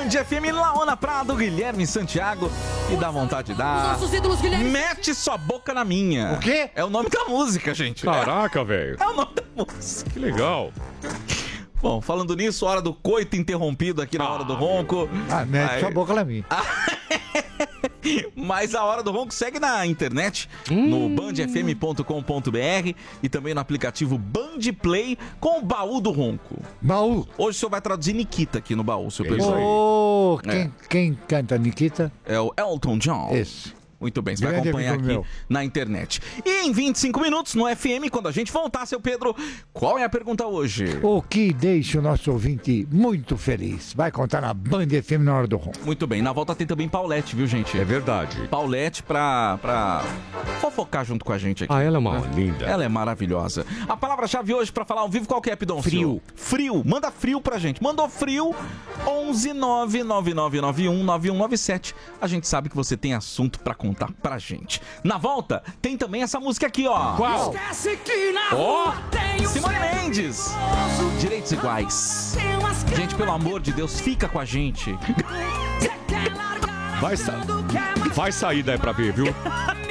Band FM, Laona Prado, Guilherme Santiago. E dá vontade de dar. Nossos ídolos, Guilherme. Mete sua boca na minha. O quê? É o nome da música, gente. Caraca, velho. É o nome da música. Que legal. Bom, falando nisso, hora do coito interrompido aqui na hora do ronco. Mete sua boca na minha. Mas a Hora do Ronco segue na internet, no bandfm.com.br e também no aplicativo Band Play com o Baú do Ronco. Baú. Hoje o senhor vai traduzir Nikita aqui no baú, seu pessoal. Ô, quem canta Nikita? É o Elton John. Esse. Muito bem, você vai Grande acompanhar amigo aqui meu. na internet. E em 25 minutos no FM, quando a gente voltar, seu Pedro, qual é a pergunta hoje? O que deixa o nosso ouvinte muito feliz? Vai contar na Band FM na hora do ronco. Muito bem, na volta tem também Paulette, viu, gente? É verdade. Paulette pra fofocar junto com a gente aqui. Ah, ela é uma linda. Ela é maravilhosa. A palavra-chave hoje pra falar ao vivo, qual que é, Pidoncio? Frio. Frio. Manda frio pra gente. Mandou frio, 11999919197. A gente sabe que você tem assunto pra contar pra gente. Na volta, tem também essa música aqui, ó. Qual? Esquece que na Ó, rua tem um Simone ser Mendes. perigoso. Direitos iguais. Tem umas Gente, pelo amor de Deus, fica com a gente. Você quer largar Vai tudo que é mais Vai sair daí pra ver, viu?